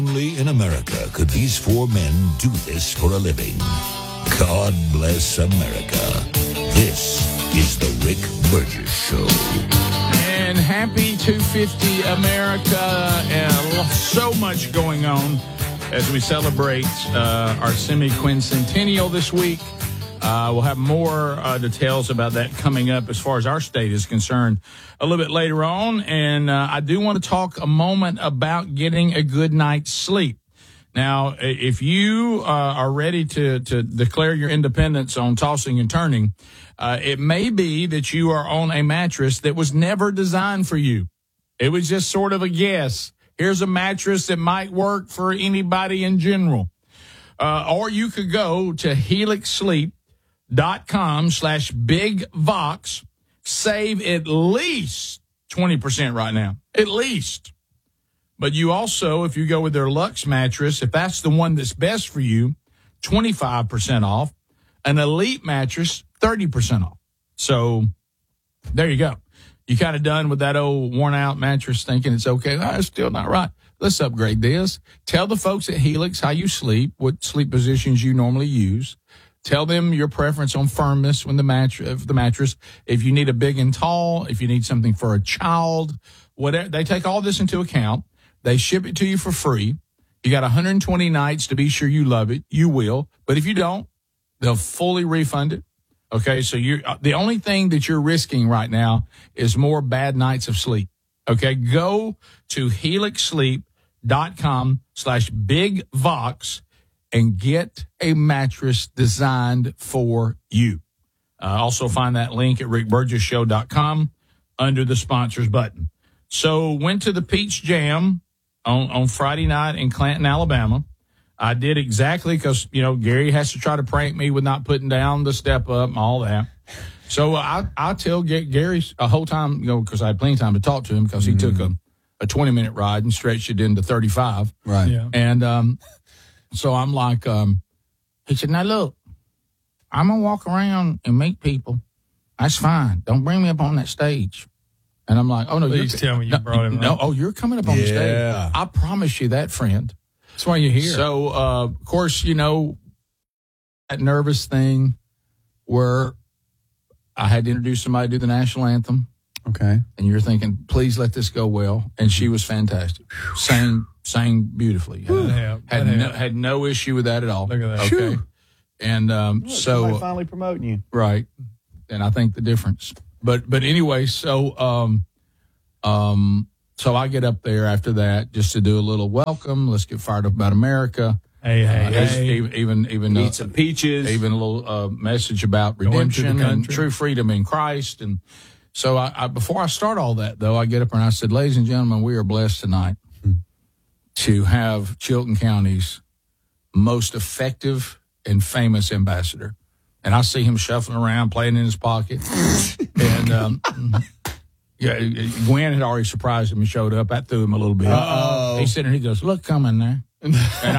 Only in America could these four men do this for a living. God bless America. This is the Rick Burgess Show. And happy 250 America, and so much going on as we celebrate our semi-quincentennial this week. We'll have more details about that coming up as far as our state is concerned a little bit later on. And I do want to talk a moment about getting a good night's sleep. Now, if you are ready to declare your independence on tossing and turning, it may be that you are on a mattress that was never designed for you. It was just sort of a guess. Here's a mattress that might work for anybody in general. Or you could go to helixsleep.com/bigvox. Save at least 20% right now. At least. But you also, if you go with their Luxe mattress, if that's the one that's best for you, 25% off. An Elite mattress, 30% off. So there you go. You kind of done with that old worn-out mattress thinking it's okay. No, it's still not right. Let's upgrade this. Tell the folks at Helix how you sleep, what sleep positions you normally use. Tell them your preference on firmness when the mattress. If you need a big and tall, if you need something for a child, whatever. They take all this into account. They ship it to you for free. You got 120 nights to be sure you love it. You will. But if you don't, they'll fully refund it. Okay, so the only thing that you're risking right now is more bad nights of sleep. Okay, go to helixsleep.com/bigvox and get a mattress designed for you. Also find that link at rickburgessshow.com under the sponsors button. So went to the Peach Jam on Friday night in Clanton, Alabama. I did exactly because, Gary has to try to prank me with not putting down the step up and all that. So I tell Gary a whole time, because I had plenty of time to talk to him because he took a 20-minute ride and stretched it into 35. Right. Yeah. And so I'm like, he said, now look, I'm going to walk around and meet people. That's fine. Don't bring me up on that stage. And I'm like, oh, no. Please tell me you brought him up. Oh, you're coming up on the stage. I promise you that, friend. That's why you're here. So, of course, that nervous thing where I had to introduce somebody to the national anthem. Okay. And you're thinking, please let this go well. And she was fantastic. Sang beautifully. Had no issue with that at all. Look at that. Okay. And somebody finally promoting you. Right. And I think the difference. But anyway, so I get up there after that just to do a little welcome. Let's get fired up about America. Hey. Even Eat some peaches. Even a little message about redemption and true freedom in Christ. And so I before I start all that, though, I get up and I said, ladies and gentlemen, we are blessed tonight to have Chilton County's most effective and famous ambassador. And I see him shuffling around, playing in his pocket. And Gwen had already surprised him and showed up. I threw him a little bit. Uh-oh. He said, and he goes, look, coming there. and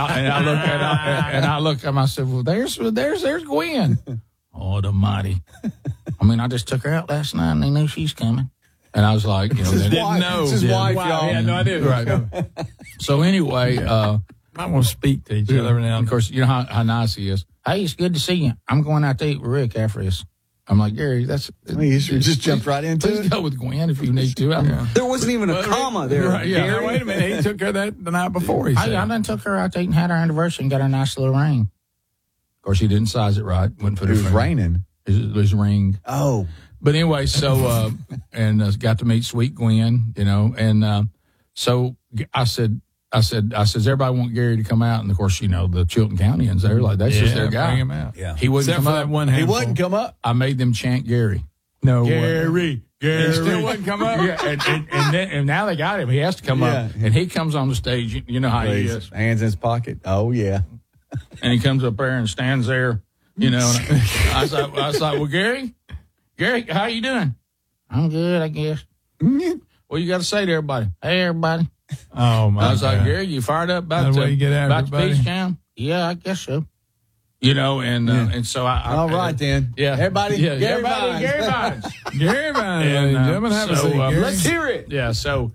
I looked at him. I said, well, there's Gwen. Oh, the mighty. I mean, I just took her out last night and they knew she's coming. And I was like, didn't know. It's his wife, y'all. Yeah, no, I didn't. Right. So anyway, might want to speak to each other every now and then. of course, you know how nice he is. Hey, it's good to see you. I'm going out to eat with Rick after this. I'm like, Gary, you just jumped right into please it. Go with Gwen if you need to. There wasn't even a comma there. Right, yeah. Gary. Now, wait a minute. He took care of that the night before. He said. I done took her out to eat and had our anniversary and got her a nice little ring. Of course, he didn't size it right. Wouldn't put It was raining. His ring. Oh. But anyway, so, got to meet sweet Gwen, and so I said, does everybody want Gary to come out? And of course, the Chilton Countyans, they're like, that's just their guy. Bring him out. Yeah. He wouldn't Except come for up. that one He handful. wouldn't come up. I made them chant Gary. No Gary. He still wouldn't come up. Yeah, and now they got him. He has to come up. And he comes on the stage. You know how he is. Hands in his pocket. Oh, yeah. And he comes up there and stands there, And I was like, well, Gary, how you doing? I'm good, I guess. Well, you got to say to everybody, hey, everybody. Oh, my I was like, God. Gary, you fired up about That's the way you get about the everybody. Peach Jam? Yeah, I guess so. And so I All right, then. Yeah. Everybody, Yeah, Gary everybody, Vines. Gary Vines. Gary Vines, ladies and gentlemen, have a seat, Gary. Let's hear it. Yeah, so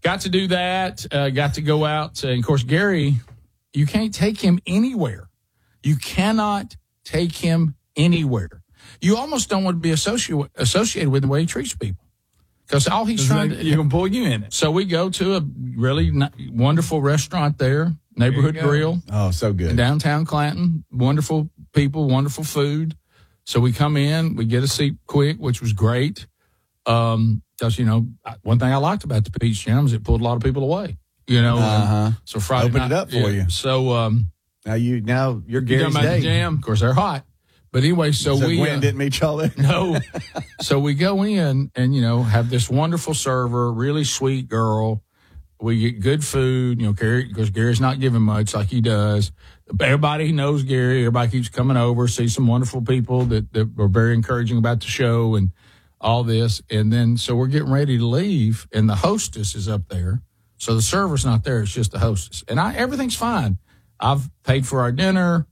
got to do that. Got to go out. And, of course, Gary, you can't take him anywhere. You cannot take him anywhere. You almost don't want to be associated with the way he treats people. Because all he's trying to... You're going to pull you in it. So we go to a really wonderful restaurant there, Neighborhood Grill. Oh, so good. In downtown Clanton. Wonderful people, wonderful food. So we come in, we get a seat quick, which was great. Because, one thing I liked about the Peach Jam is it pulled a lot of people away. So Friday Opened night, it up for you. So Now you're you Gary's talking about day. the jam. Of course, they're hot. But anyway, so we Gwen didn't meet y'all there. no. So we go in and have this wonderful server, really sweet girl. We get good food. Gary, because Gary's not giving much like he does. Everybody knows Gary. Everybody keeps coming over, see some wonderful people that were very encouraging about the show and all this. And then so we're getting ready to leave, and the hostess is up there. So the server's not there. It's just the hostess. And everything's fine. I've paid for our dinner,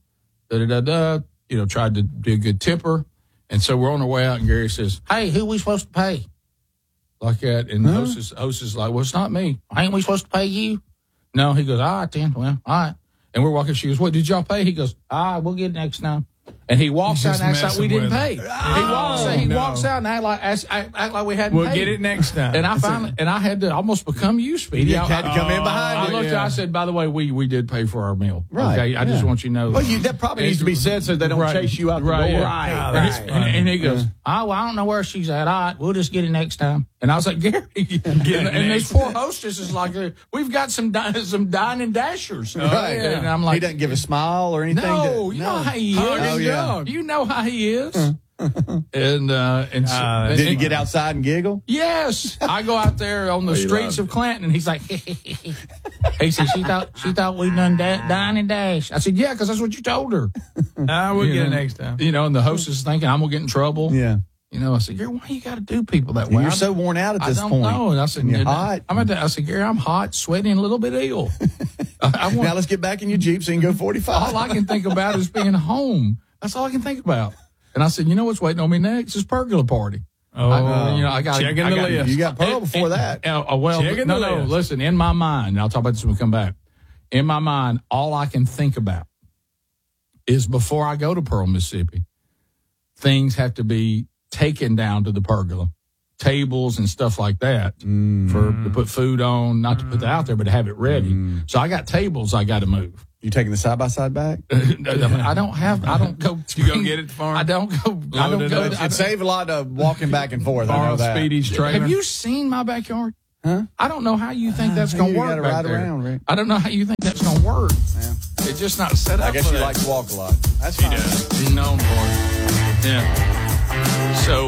tried to be a good tipper. And so we're on our way out, and Gary says, "Hey, who are we supposed to pay?" Like that. And the hostess is like, "Well, it's not me. Ain't we supposed to pay you?" No, he goes, "All right, then. Well, all right." And we're walking. She goes, "What, did y'all pay?" He goes, "We'll get it next time." And he walks out and acts like we didn't pay. He walks out and act like we hadn't paid. We'll get it next time. And I had to almost become you, Speedy. You had to come in behind I it. looked. I said, "By the way, we did pay for our meal." Right. Okay. I just want you to know. Well, that probably needs to be said so they don't chase you out the door. Yeah. Right. And he goes, "I don't know where she's at. All right, we'll just get it next time." And I was like, "Gary," and this poor hostess is like, "We've got some dining dashers." Right. And I'm like, he doesn't give a smile or anything. "No, you know how he is. Oh, yeah. You know how he is." And Did he get outside and giggle? Yes, I go out there on the streets of Clanton, and he's like, he said, she thought we done dine and dash. I said, yeah, because that's what you told her. We'll get it next time. And the hostess is thinking I'm gonna get in trouble. Yeah. I said, Gary, why you got to do people that way? You're so worn out at this point. I don't know. And I said, you're hot. I said, Gary, I'm hot, sweaty, and a little bit ill. Now let's get back in your Jeep so you can go 45. All I can think about is being home. That's all I can think about. And I said, what's waiting on me next is pergola party. I got checking the list. You got Pearl before that. No. Listen, in my mind, and I'll talk about this when we come back. In my mind, all I can think about is before I go to Pearl, Mississippi, things have to be taken down to the pergola, tables and stuff like that, to put food on, not to put that out there, but to have it ready. So I got tables I got to move. You taking the side-by-side back? I don't go. You go get it for him? I don't go. It'd save a lot of walking back and forth. I know Borrow that. Speedy's trailer. Have you seen my backyard? Huh? I don't know how you think that's going to work. You got to back ride there. around, Rick. I don't know how you think that's going to work. Yeah. It's just not set up. I guess for you that. like to walk a lot. That's fine. He's known for it. Yeah. So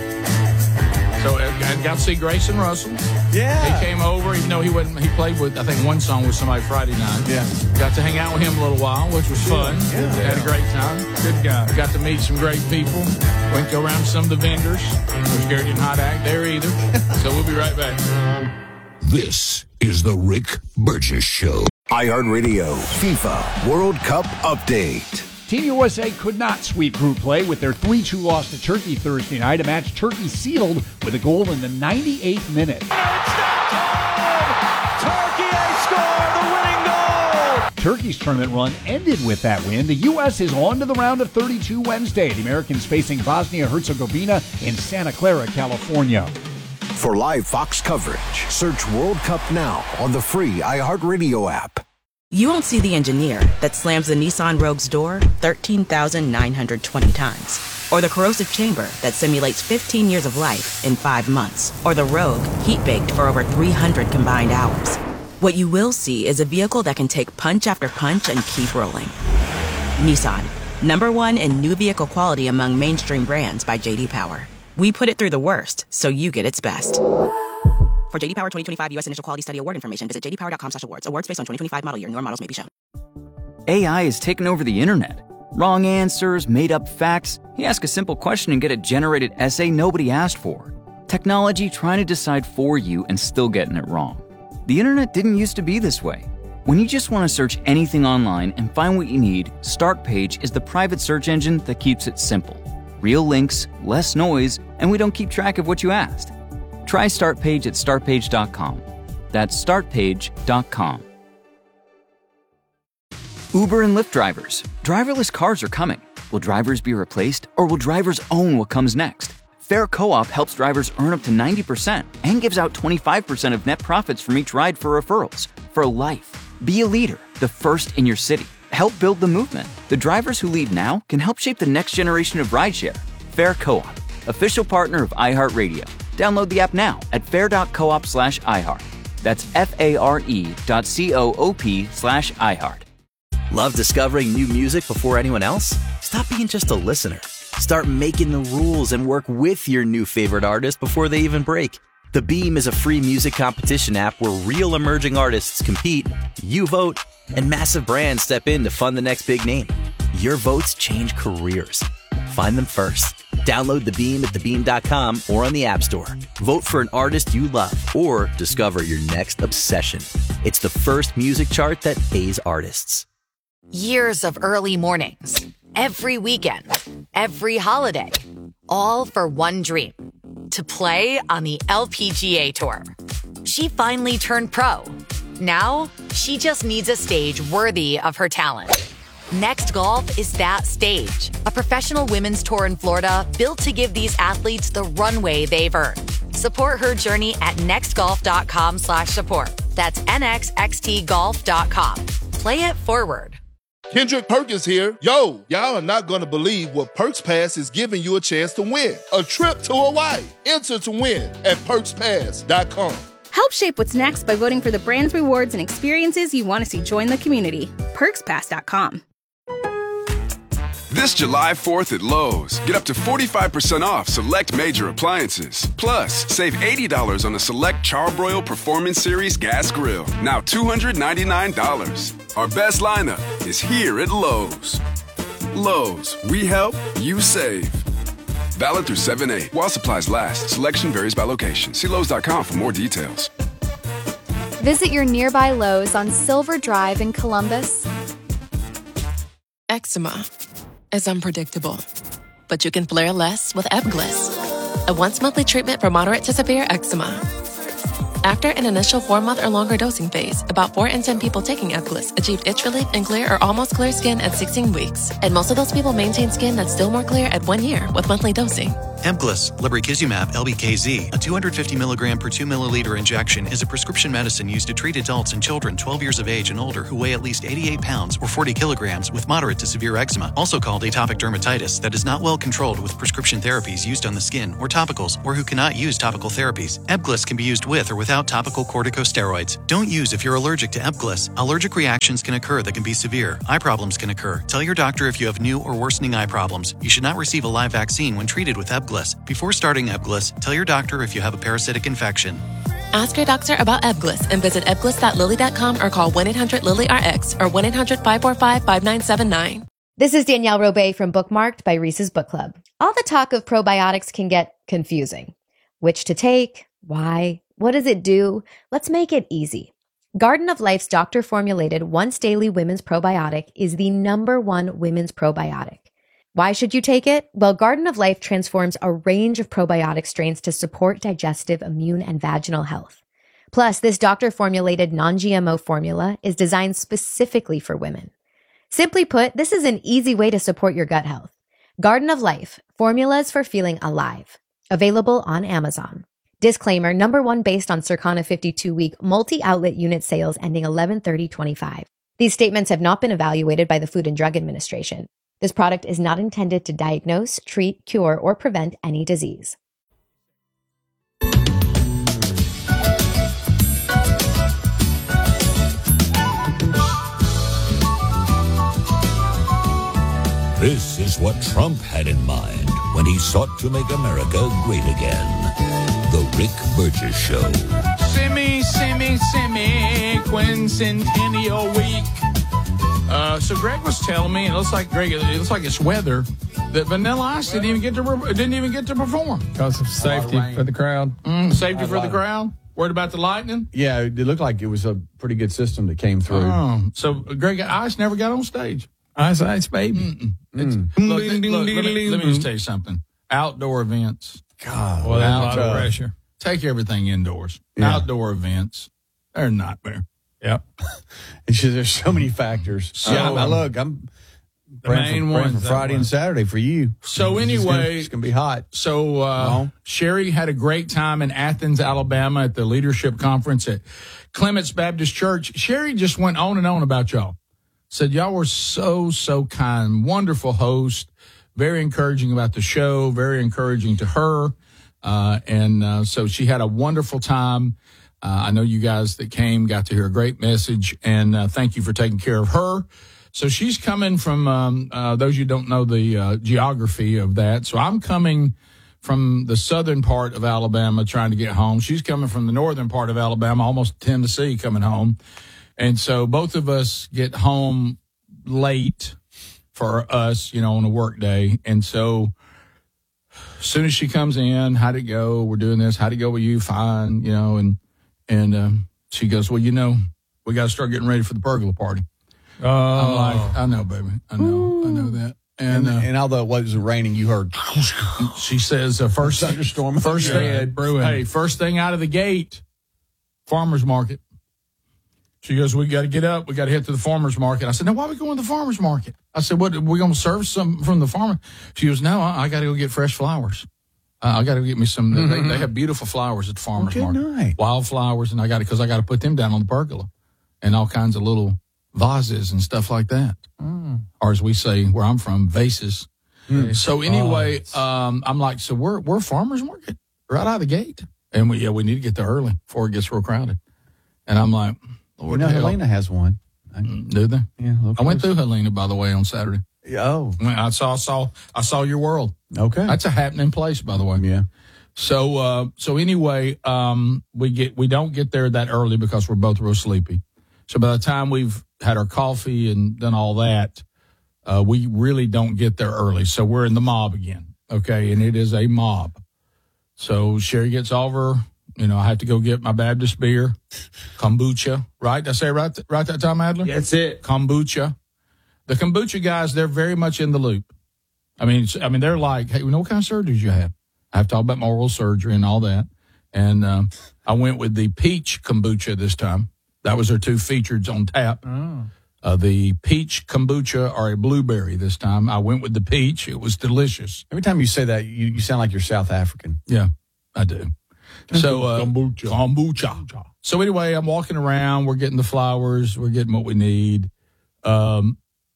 I got to see Grayson Russell. Yeah. He came over, even though he played with, I think, one song with somebody Friday night. Yeah. Got to hang out with him a little while, which was fun. Yeah. Had a great time. Good guy. Got to meet some great people. Went to go around to some of the vendors. Which Gary didn't hot act there either. So we'll be right back. This is the Rick Burgess Show. iHeartRadio FIFA World Cup Update. Team USA could not sweep group play with their 3-2 loss to Turkey Thursday night, a match Turkey sealed with a goal in the 98th minute. Turkey's tournament run ended with that win. The U.S. is on to the round of 32 Wednesday. The Americans facing Bosnia-Herzegovina in Santa Clara, California. For live Fox coverage, search World Cup now on the free iHeartRadio app. You won't see the engineer that slams the Nissan Rogue's door 13,920 times. Or the corrosive chamber that simulates 15 years of life in 5 months. Or the Rogue heat-baked for over 300 combined hours. What you will see is a vehicle that can take punch after punch and keep rolling. Nissan, #1 in new vehicle quality among mainstream brands by J.D. Power. We put it through the worst, so you get its best. For J.D. Power 2025 U.S. Initial Quality Study Award information, visit jdpower.com/awards. Awards based on 2025 model year. Newer models may be shown. AI has taken over the internet. Wrong answers, made-up facts. You ask a simple question and get a generated essay nobody asked for. Technology trying to decide for you and still getting it wrong. The internet didn't used to be this way. When you just want to search anything online and find what you need, Startpage is the private search engine that keeps it simple. Real links, less noise, and we don't keep track of what you asked. Try Startpage at startpage.com. That's startpage.com. Uber and Lyft drivers. Driverless cars are coming. Will drivers be replaced, or will drivers own what comes next? Fair Co-op helps drivers earn up to 90% and gives out 25% of net profits from each ride for referrals. For life. Be a leader, the first in your city. Help build the movement. The drivers who lead now can help shape the next generation of rideshare. Fair Co-op, official partner of iHeartRadio. Download the app now at fair.coop/iHeart. That's FARE.coop/iHeart. Love discovering new music before anyone else? Stop being just a listener. Start making the rules and work with your new favorite artist before they even break. The Beam is a free music competition app where real emerging artists compete, you vote, and massive brands step in to fund the next big name. Your votes change careers. Find them first. Download The Beam at thebeam.com or on the App Store. Vote for an artist you love or discover your next obsession. It's the first music chart that pays artists. Years of early mornings, every weekend, every holiday, all for one dream, to play on the LPGA Tour. She finally turned pro. Now, she just needs a stage worthy of her talent. Next Golf is that stage, a professional women's tour in Florida built to give these athletes the runway they've earned. Support her journey at nextgolf.com/support. That's nxxtgolf.com. Play it forward. Kendrick Perkins here. Yo, y'all are not going to believe what Perks Pass is giving you a chance to win. A trip to Hawaii. Enter to win at perkspass.com. Help shape what's next by voting for the brands, rewards, and experiences you want to see join the community. perkspass.com. This July 4th at Lowe's, get up to 45% off select major appliances. Plus, save $80 on the select Charbroil Performance Series gas grill, now $299. Our best lineup is here at Lowe's. Lowe's, we help, you save. Valid through 7/8 while supplies last. Selection varies by location. See Lowe's.com for more details. Visit your nearby Lowe's on Silver Drive in Columbus. Eczema is unpredictable, but you can flare less with Ebglyss, a once-monthly treatment for moderate to severe eczema. After an initial 4-month or longer dosing phase, about 4 in 10 people taking Ebglyss achieved itch relief and clear or almost clear skin at 16 weeks. And most of those people maintain skin that's still more clear at 1 year with monthly dosing. Ebglyss, lebrikizumab LBKZ, a 250 milligram per 2 milliliter injection, is a prescription medicine used to treat adults and children 12 years of age and older who weigh at least 88 pounds or 40 kilograms with moderate to severe eczema, also called atopic dermatitis, that is not well controlled with prescription therapies used on the skin or topicals, or who cannot use topical therapies. Ebglyss can be used with or without topical corticosteroids. Don't use if you're allergic to Ebglyss. Allergic reactions can occur that can be severe. Eye problems can occur. Tell your doctor if you have new or worsening eye problems. You should not receive a live vaccine when treated with Ebglyss. Before starting Ebglyss, tell your doctor if you have a parasitic infection. Ask your doctor about Ebglyss and visit ebglyss.lilly.com or call 1-800-LILY-RX or 1-800-545-5979. This is Danielle Robay from Bookmarked by Reese's Book Club. All the talk of probiotics can get confusing. Which to take? Why? What does it do? Let's make it easy. Garden of Life's doctor-formulated once-daily women's probiotic is the #1 women's probiotic. Why should you take it? Well, Garden of Life transforms a range of probiotic strains to support digestive, immune, and vaginal health. Plus, this doctor-formulated non-GMO formula is designed specifically for women. Simply put, this is an easy way to support your gut health. Garden of Life, formulas for feeling alive. Available on Amazon. Disclaimer, #1 based on Circana 52-week multi-outlet unit sales ending 11/30/25. These statements have not been evaluated by the Food and Drug Administration. This product is not intended to diagnose, treat, cure, or prevent any disease. This is what Trump had in mind when he sought to make America great again. The Rick Burgess Show. Semi, quincentennial week. So Greg was telling me, it looks like it's weather, that Vanilla Ice didn't even get to perform because of safety for the crowd. Safety for the crowd. Worried about the lightning? Yeah, it looked like it was a pretty good system that came through. Oh, so Greg Ice never got on stage. Ice, baby. Look, let me just tell you something. Outdoor events. God, well, that's a lot of pressure. Take everything indoors. Yeah. Outdoor events. They're a nightmare. Yep. It's just, there's so many factors. So, I'm praying for Friday and Saturday for you. So anyway, it's going to be hot. So Sherry had a great time in Athens, Alabama at the leadership conference at Clements Baptist Church. Sherry just went on and on about y'all. Said y'all were so kind, wonderful host, very encouraging about the show, very encouraging to her. So she had a wonderful time. I know you guys that came got to hear a great message, and thank you for taking care of her. So she's coming from, those you don't know the geography of that. So I'm coming from the southern part of Alabama trying to get home. She's coming from the northern part of Alabama, almost Tennessee, coming home. And so both of us get home late for us, on a work day. And so as soon as she comes in, how'd it go? We're doing this. How'd it go with you? Fine, and she goes, well, we got to start getting ready for the pergola party. I'm like, I know, baby. I know that. And although it wasn't raining, you heard. She says, first thunderstorm. First thing out of the gate, farmer's market. She goes, we got to get up. We got to head to the farmer's market. I said, now, why are we going to the farmer's market? I said, what, are we going to serve some from the farmer? She goes, no, I got to go get fresh flowers. I got to get me some. They have beautiful flowers at the farmer's market. Night. Wildflowers, and because I got to put them down on the pergola and all kinds of little vases and stuff like that. Or as we say where I'm from, vases. So anyway, I'm like, so we're farmer's market right out of the gate. And we need to get there early before it gets real crowded. And I'm like, Lord, Helena has one. Do they? Yeah. I went through Helena, by the way, on Saturday. Oh. I saw your world. Okay. That's a happening place, by the way. Yeah. So anyway, we don't get there that early because we're both real sleepy. So by the time we've had our coffee and done all that, we really don't get there early. So we're in the mob again. Okay. And it is a mob. So Sherry gets over, I have to go get my Baptist beer, kombucha, right? Did I say it right that time, Adler? Yeah, that's it. Kombucha. The kombucha guys, they're very much in the loop. I mean, they're like, hey, what kind of surgery did you have? I have to talk about my oral surgery and all that. And I went with the peach kombucha this time. That was their two featured on tap. The peach kombucha or a blueberry this time. I went with the peach. It was delicious. Every time you say that, you sound like you're South African. Yeah, I do. So kombucha. So anyway, I'm walking around. We're getting the flowers. We're getting what we need. And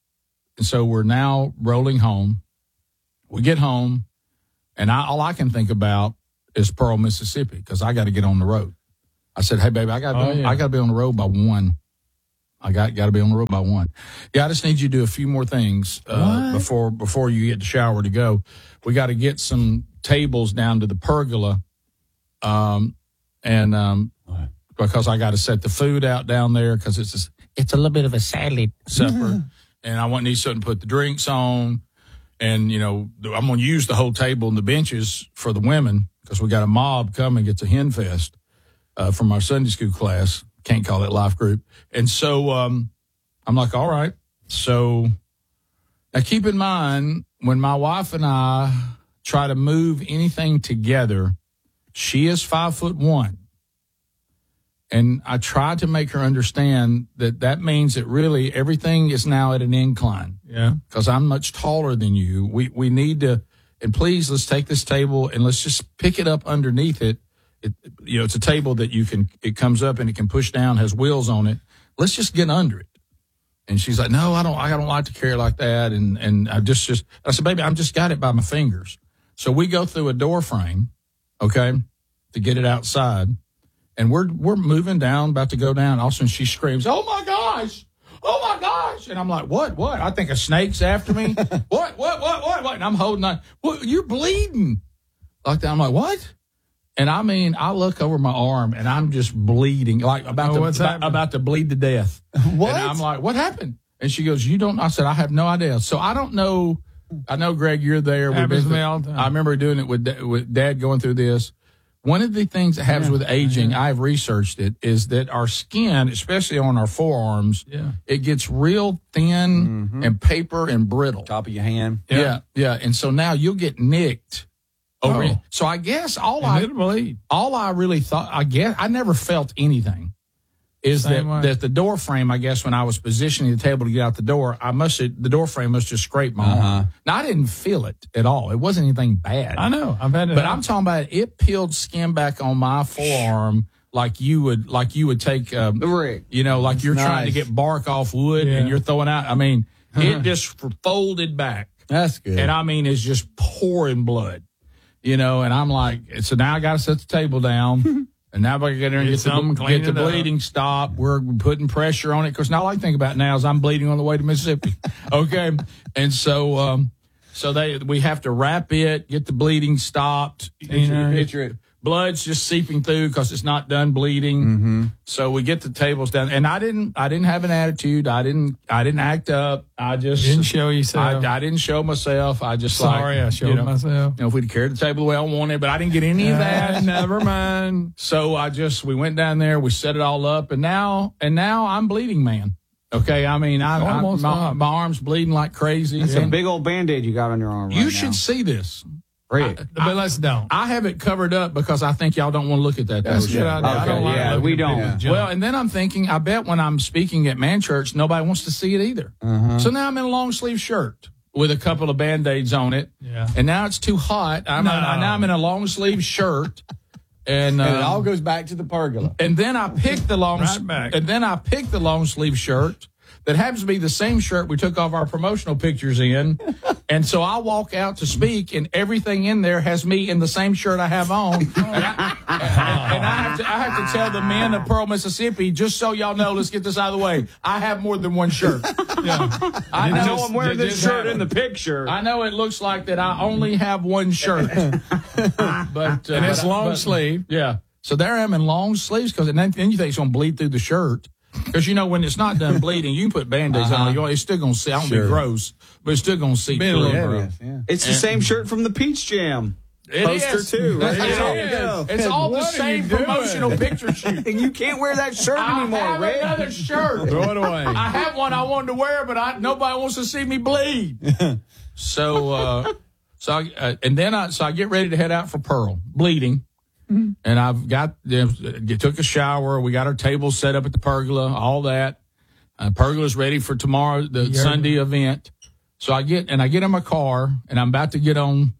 so we're now rolling home. We get home, and all I can think about is Pearl, Mississippi, because I got to get on the road. I said, hey, baby, I got to be on the road by 1. I got to be on the road by 1. Yeah, I just need you to do a few more things before you get the shower to go. We got to get some tables down to the pergola, because I got to set the food out down there because it's a little bit of a salad supper, and I want to need something to put the drinks on, and I'm going to use the whole table and the benches for the women because we got a mob coming. It's a hen fest from our Sunday school class. Can't call it life group. And so I'm like, all right. So now keep in mind, when my wife and I try to move anything together, she is 5'1". And I try to make her understand that means that really everything is now at an incline. Yeah. Because I'm much taller than you. We need to, and please, let's take this table and let's just pick it up underneath it. It's a table that it comes up and it can push down, has wheels on it. Let's just get under it. And she's like, no, I don't like to carry it like that. And I said, baby, I've just got it by my fingers. So we go through a door frame, okay, to get it outside. And we're moving down, about to go down. All of a sudden she screams, oh my gosh. And I'm like, what? I think a snake's after me. What? And I'm holding on. Well, you're bleeding. Like that. I'm like, what? And I look over my arm and I'm just bleeding, like about to bleed to death. What? And I'm like, what happened? And she goes, you don't know? I said, I have no idea. So I don't know. I know, Greg, you're there. Happens to me all the time. I remember doing it with Dad going through this. One of the things that happens with aging, I've researched it, is that our skin, especially on our forearms, it gets real thin and paper and brittle. Top of your hand. Yeah. And so now you'll get nicked. So I guess all I really thought, I never felt anything. is that the door frame, I guess, when I was positioning the table to get out the door, the door frame must just scrape my arm. Now, I didn't feel it at all. It wasn't anything bad. I know. I've had it. But I'm talking about it peeled skin back on my forearm like you would take the rig. Like you're trying to get bark off wood and you're throwing out. I mean, it just folded back. That's good. And I mean, it's just pouring blood. And I'm like, so now I got to set the table down. And now I get there and get the bleeding stopped. We're putting pressure on it. Because now all I think about now is I'm bleeding on the way to Mississippi. Okay. And so we have to wrap it, get the bleeding stopped. Picture it. Blood's just seeping through because it's not done bleeding. Mm-hmm. So we get the tables down, and I didn't have an attitude. I didn't act up. I just didn't show yourself. I didn't show myself. I just I showed myself. If we'd carried the table the way I wanted, but I didn't get any of that. Never mind. So we went down there, we set it all up, and now I'm bleeding, man. Okay, I mean, my arm's bleeding like crazy. It's a big old Band-Aid you got on your arm right now. You should see this. But let's don't. I have it covered up because I think y'all don't want to look at that. That's good. I don't like we don't. Yeah. Well, and then I'm thinking, I bet when I'm speaking at Man Church, nobody wants to see it either. So now I'm in a long sleeve shirt with a couple of Band-Aids on it. Yeah. And now it's too hot. Now I'm in a long sleeve shirt. And it all goes back to the pergola. And then I picked the long sleeve shirt. That happens to be the same shirt we took off our promotional pictures in. And so I walk out to speak, and everything in there has me in the same shirt I have on. And I have to tell the men of Pearl, Mississippi, just so y'all know, let's get this out of the way. I have more than one shirt. I know I'm wearing this shirt in the picture. I know it looks like that I only have one shirt. But and it's long sleeve. Yeah. So there I am in long sleeves, because then you think it's going to bleed through the shirt. Because, when it's not done bleeding, you can put Band-Aids on it. It's still going to see. I don't be gross, but it's still going to see through. It's the same shirt from the Peach Jam poster, too. Right? It's all the same promotional picture shoot. And you can't wear that shirt anymore, I have another shirt. Throw it away. I have one I wanted to wear, but nobody wants to see me bleed. So I get ready to head out for Pearl, bleeding. And I've took a shower. We got our table set up at the pergola, all that. Pergola's ready for tomorrow, the Sunday event. So I get in my car, and I'm about to get on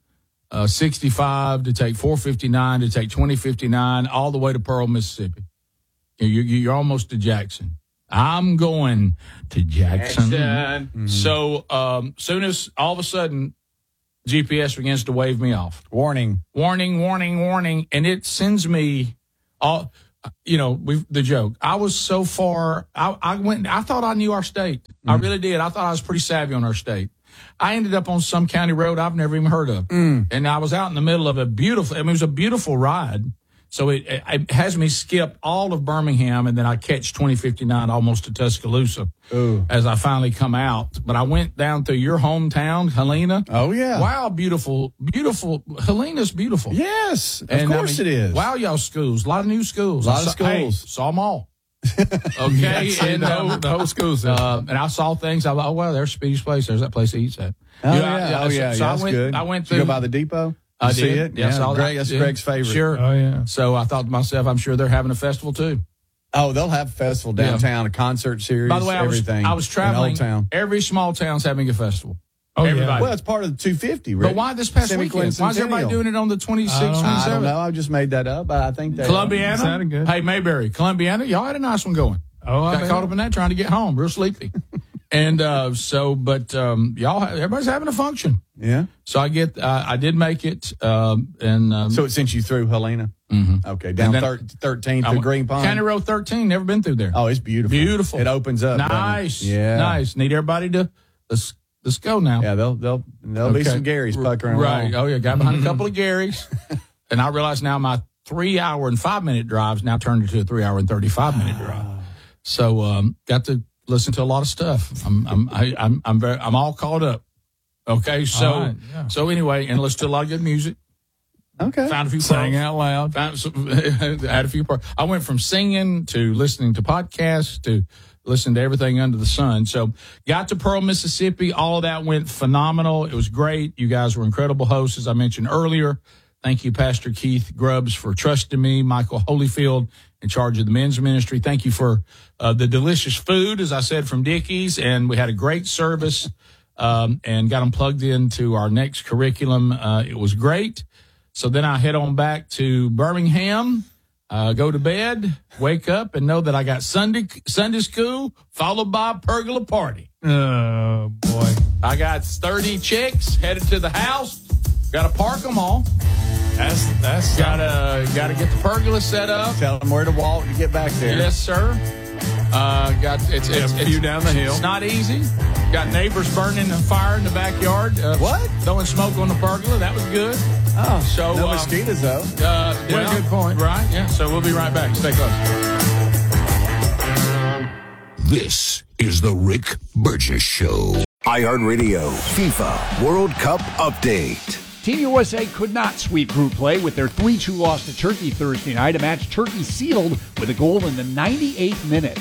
65 to take 459 to take 2059 all the way to Pearl, Mississippi. You're almost to Jackson. I'm going to Jackson. Mm-hmm. So soon as all of a sudden, GPS begins to wave me off. Warning. And it sends me all, the joke. I was so far, I thought I knew our state. I really did. I thought I was pretty savvy on our state. I ended up on some county road I've never even heard of. And I was out in the middle of it was a beautiful ride. So it has me skip all of Birmingham, and then I catch 2059 almost to Tuscaloosa as I finally come out. But I went down through your hometown, Helena. Oh, yeah. Wow, beautiful. Helena's beautiful. Yes, of course it is. Wow, y'all schools. A lot of new schools. Hey, saw them all. Okay. And the whole school system. and I saw things. I thought, oh, well, there's Speedy's Place. There's that place he eats at. So that's good. I went to go by the depot. I did. See it? Yeah, that's Greg's favorite. Sure. Oh, yeah. So I thought to myself, I'm sure they're having a festival too. Oh, they'll have a festival downtown, a concert series. By the way, I was traveling. Old Town. Every small town's having a festival. Oh, everybody. Yeah. Well, it's part of the 250, right? But why this past weekend? Why is everybody doing it on the 26th, 27th? I don't know. I just made that up. I think that Columbiana. Good. Hey, Mayberry, Columbiana. Y'all had a nice one going. Oh, got caught up in that trying to get home, real sleepy. And everybody's having a function. Yeah. So I did make it. So it sent you through Helena? Mm-hmm. Okay. Down 13th to Green Pond? County Road 13, never been through there. Oh, it's beautiful. Beautiful. It opens up. Nice. Yeah. Nice. Need everybody to, let's go now. Yeah, there'll be some Garys puckering right. along. Oh, yeah. Got behind a couple of Garys. And I realized now my 3-hour and 5-minute drives now turned into a 3-hour and 35-minute drive. So got to listen to a lot of stuff. I'm all caught up. Okay, so so anyway, and listen to a lot of good music. Okay, found a few sang out loud. Had a few parts. I went from singing to listening to podcasts to listening to everything under the sun. So got to Pearl, Mississippi. All of that went phenomenal. It was great. You guys were incredible hosts, as I mentioned earlier. Thank you, Pastor Keith Grubbs, for trusting me. Michael Holyfield, in charge of the men's ministry. Thank you for the delicious food, as I said, from Dickey's. And we had a great service and got them plugged into our next curriculum. It was great. So then I head on back to Birmingham, go to bed, wake up, and know that I got Sunday school followed by a pergola party. Oh, boy. I got 30 chicks headed to the house. Got to park them all. That's gotta get the pergola set up. Tell them where to walk to get back there. Yes, sir. It's a few down the hill. It's not easy. Got neighbors burning a fire in the backyard. What? Throwing smoke on the pergola. That was good. Oh, so no mosquitoes though. Good point. Right? Yeah. So we'll be right back. Stay close. This is the Rick Burgess Show. iHeartRadio FIFA World Cup Update. Team USA could not sweep group play with their 3-2 loss to Turkey Thursday night, a match Turkey sealed with a goal in the 98th minute.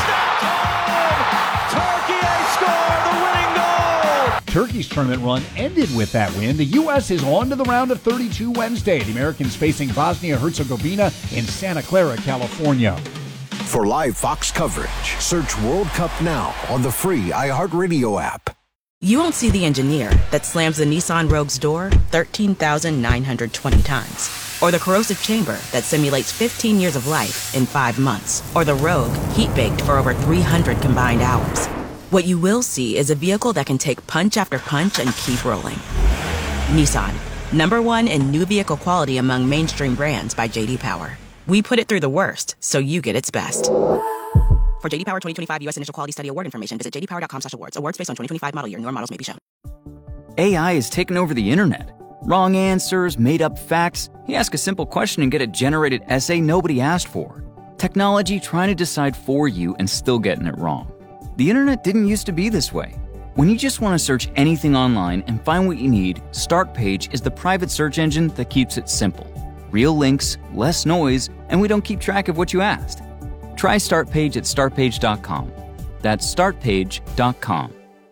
Turkey scored the winning goal! Turkey's tournament run ended with that win. The U.S. is on to the round of 32 Wednesday. The Americans facing Bosnia-Herzegovina in Santa Clara, California. For live Fox coverage, search World Cup now on the free iHeartRadio app. You won't see the engineer that slams the Nissan Rogue's door 13,920 times. Or the corrosive chamber that simulates 15 years of life in 5 months. Or the Rogue heat-baked for over 300 combined hours. What you will see is a vehicle that can take punch after punch and keep rolling. Nissan, #1 in new vehicle quality among mainstream brands by J.D. Power. We put it through the worst, so you get its best. For J.D. Power 2025 U.S. Initial Quality Study Award information, visit jdpower.com/awards. Awards based on 2025 model year. Newer models may be shown. AI has taken over the internet. Wrong answers, made up facts. You ask a simple question and get a generated essay nobody asked for. Technology trying to decide for you and still getting it wrong. The internet didn't used to be this way. When you just want to search anything online and find what you need, Startpage is the private search engine that keeps it simple. Real links, less noise, and we don't keep track of what you asked. Try Startpage at startpage.com. That's startpage.com.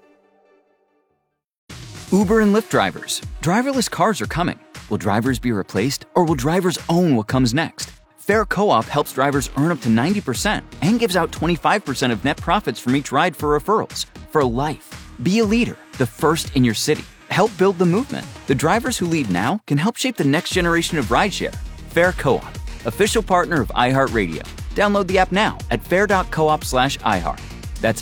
Uber and Lyft drivers. Driverless cars are coming. Will drivers be replaced, or will drivers own what comes next? Fair Co-op helps drivers earn up to 90% and gives out 25% of net profits from each ride for referrals. For life. Be a leader, the first in your city. Help build the movement. The drivers who lead now can help shape the next generation of rideshare. Fair Co-op, official partner of iHeartRadio. Download the app now at fair.coop/iHeart. That's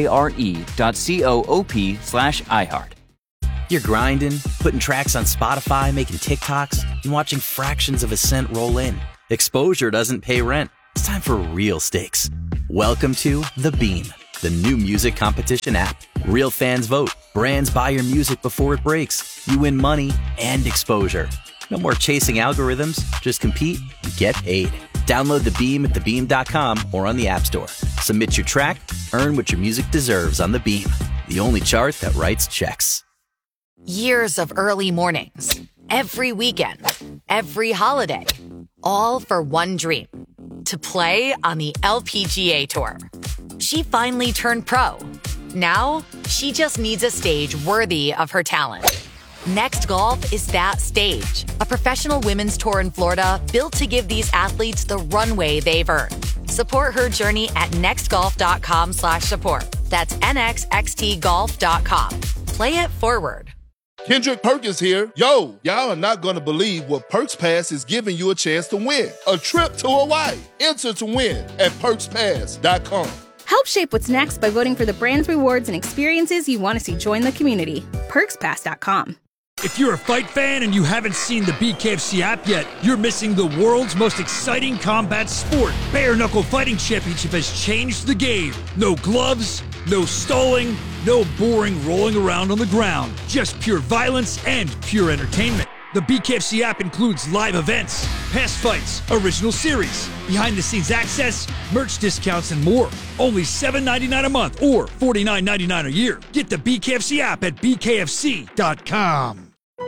FARE.coop/iHeart. You're grinding, putting tracks on Spotify, making TikToks, and watching fractions of a cent roll in. Exposure doesn't pay rent. It's time for real stakes. Welcome to The Beam, the new music competition app. Real fans vote. Brands buy your music before it breaks. You win money and exposure. No more chasing algorithms. Just compete and get paid. Download The Beam at thebeam.com or on the App Store. Submit your track, earn what your music deserves on The Beam, the only chart that writes checks. Years of early mornings, every weekend, every holiday, all for one dream, to play on the LPGA Tour. She finally turned pro. Now, she just needs a stage worthy of her talent. Next Golf is that stage, a professional women's tour in Florida built to give these athletes the runway they've earned. Support her journey at nextgolf.com/support. That's nxxtgolf.com. Play it forward. Kendrick Perkins here. Yo, y'all are not going to believe what Perks Pass is giving you a chance to win. A trip to Hawaii. Enter to win at perkspass.com. Help shape what's next by voting for the brands, rewards, and experiences you want to see join the community. PerksPass.com. If you're a fight fan and you haven't seen the BKFC app yet, you're missing the world's most exciting combat sport. Bare Knuckle Fighting Championship has changed the game. No gloves, no stalling, no boring rolling around on the ground. Just pure violence and pure entertainment. The BKFC app includes live events, past fights, original series, behind-the-scenes access, merch discounts, and more. Only $7.99 a month or $49.99 a year. Get the BKFC app at bkfc.com.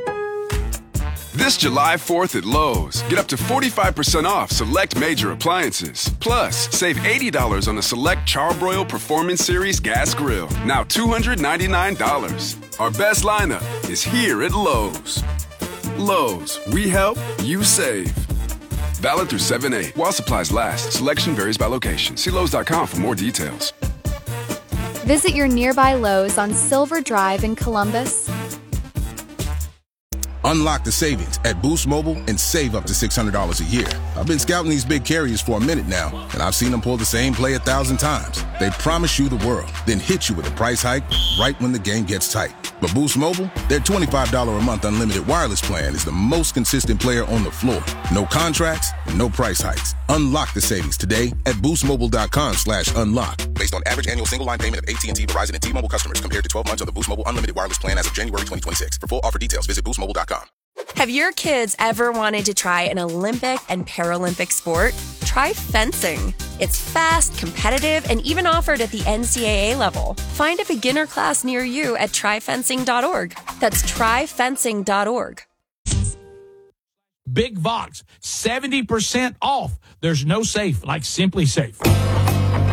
This July 4th at Lowe's, get up to 45% off select major appliances. Plus, save $80 on a select Charbroil Performance Series gas grill. Now $299. Our best lineup is here at Lowe's. Lowe's, we help, you save. Valid through 7/8 while supplies last. Selection varies by location. See Lowe's.com for more details. Visit your nearby Lowe's on Silver Drive in Columbus. Unlock the savings at Boost Mobile and save up to $600 a year. I've been scouting these big carriers for a minute now, and I've seen them pull the same play 1,000 times. They promise you the world, then hit you with a price hike right when the game gets tight. But Boost Mobile, their $25 a month unlimited wireless plan is the most consistent player on the floor. No contracts, no price hikes. Unlock the savings today at boostmobile.com/unlock. Based on average annual single line payment of AT&T, Verizon, and T-Mobile customers compared to 12 months of the Boost Mobile unlimited wireless plan as of January 2026. For full offer details, visit boostmobile.com. Have your kids ever wanted to try an Olympic and Paralympic sport? Try fencing. It's fast, competitive, and even offered at the NCAA level. Find a beginner class near you at tryfencing.org. That's tryfencing.org. Big Vox, 70% off. There's no safe like Simply Safe.